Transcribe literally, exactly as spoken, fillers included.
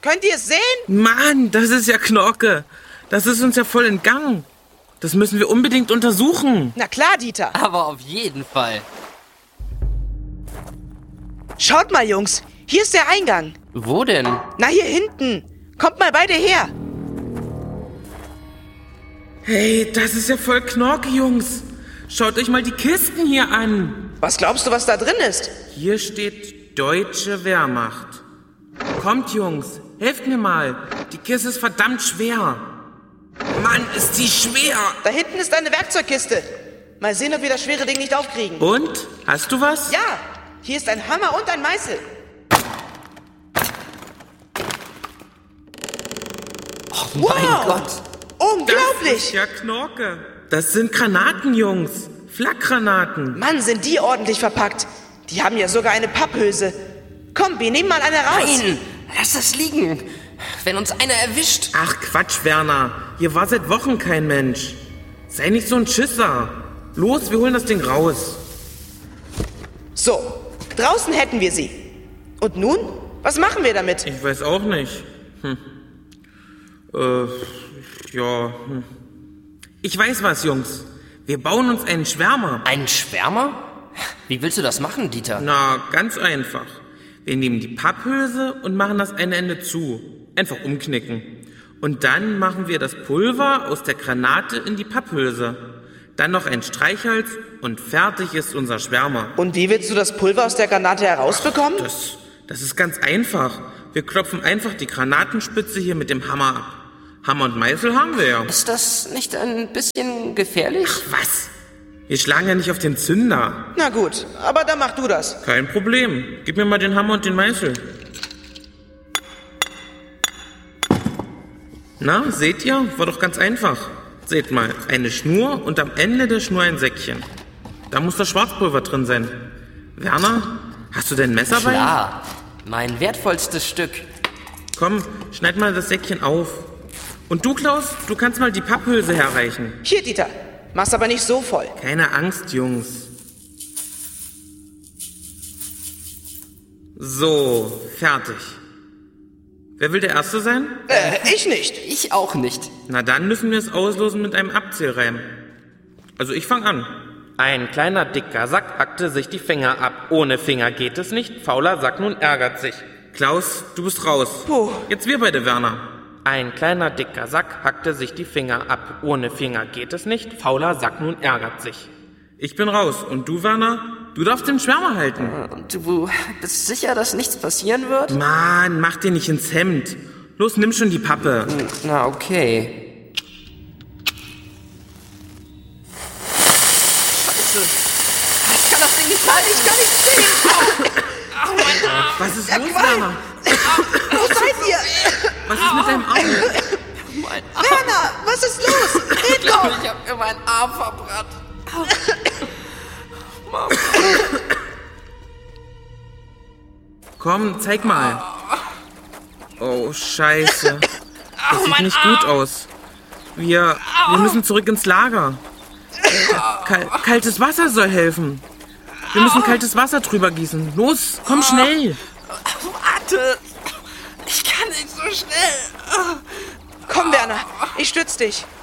Könnt ihr es sehen? Mann, das ist ja Knorke. Das ist uns ja voll entgangen. Das müssen wir unbedingt untersuchen. Na klar, Dieter. Aber auf jeden Fall. Schaut mal, Jungs. Hier ist der Eingang. Wo denn? Na, hier hinten. Kommt mal beide her. Hey, das ist ja voll Knorke, Jungs. Schaut euch mal die Kisten hier an. Was glaubst du, was da drin ist? Hier steht Deutsche Wehrmacht. Kommt, Jungs, helft mir mal. Die Kiste ist verdammt schwer. Mann, ist die schwer. Da hinten ist eine Werkzeugkiste. Mal sehen, ob wir das schwere Ding nicht aufkriegen. Und? Hast du was? Ja, hier ist ein Hammer und ein Meißel. Oh mein Wow. Gott. Unglaublich. Das ist ja Knorke. Das sind Granaten, Jungs. Flakgranaten. Mann, sind die ordentlich verpackt. Die haben ja sogar eine Papphülse. Komm, wir nehmen mal eine raus. Nein, lass das liegen. Wenn uns einer erwischt. Ach Quatsch, Werner. Hier war seit Wochen kein Mensch. Sei nicht so ein Schisser. Los, wir holen das Ding raus. So, draußen hätten wir sie. Und nun? Was machen wir damit? Ich weiß auch nicht. Hm. Äh, ja. Hm. Ich weiß was, Jungs. Wir bauen uns einen Schwärmer. Einen Schwärmer? Wie willst du das machen, Dieter? Na, ganz einfach. Wir nehmen die Papphülse und machen das eine Ende zu. Einfach umknicken. Und dann machen wir das Pulver aus der Granate in die Papphülse. Dann noch ein Streichholz und fertig ist unser Schwärmer. Und wie willst du das Pulver aus der Granate herausbekommen? Das, das ist ganz einfach. Wir klopfen einfach die Granatenspitze hier mit dem Hammer ab. Hammer und Meißel haben wir ja. Ist das nicht ein bisschen gefährlich? Was? Wir schlagen ja nicht auf den Zünder. Na gut, aber dann mach du das. Kein Problem. Gib mir mal den Hammer und den Meißel. Na, seht ihr? War doch ganz einfach. Seht mal, eine Schnur und am Ende der Schnur ein Säckchen. Da muss das Schwarzpulver drin sein. Werner, hast du dein Messer bei? Klar, mein wertvollstes Stück. Komm, schneid mal das Säckchen auf. Und du, Klaus, du kannst mal die Papphülse herreichen. Hier, Dieter. Mach's aber nicht so voll. Keine Angst, Jungs. So, fertig. Wer will der Erste sein? Äh, ich nicht. Ich auch nicht. Na dann müssen wir es auslosen mit einem Abzählreim. Also ich fange an. Ein kleiner dicker Sack hackte sich die Finger ab. Ohne Finger geht es nicht, fauler Sack nun ärgert sich. Klaus, du bist raus. Puh. Jetzt wir beide, Werner. Ein kleiner dicker Sack hackte sich die Finger ab. Ohne Finger geht es nicht, fauler Sack nun ärgert sich. Ich bin raus. Und du, Werner? Du darfst den Schwärmer halten. Und du bist sicher, dass nichts passieren wird? Mann, mach dir nicht ins Hemd. Los, nimm schon die Pappe. Na, okay. Scheiße. Ich kann das Ding nicht halten. Ich kann nicht sehen. Au, mein Arm. Was ist los, Werner? Wo seid ihr? Was ist mit deinem Arm? Mein Arm. Werner, was ist los? Red Ich glaube, doch. ich habe mir meinen Arm verbrannt. Mama. Komm, zeig mal. Oh, scheiße. Das sieht nicht gut aus. Wir, wir müssen zurück ins Lager. Kal- kaltes Wasser soll helfen. Wir müssen kaltes Wasser drüber gießen. Los, komm schnell. Warte. Ich kann nicht so schnell. Komm, Werner, ich stütz dich.